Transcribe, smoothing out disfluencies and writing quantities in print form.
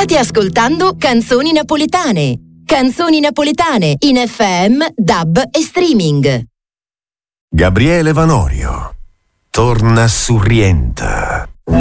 State ascoltando Canzoni Napoletane. Canzoni napoletane in FM, DAB e streaming. Gabriele Vanorio torna su Rienta.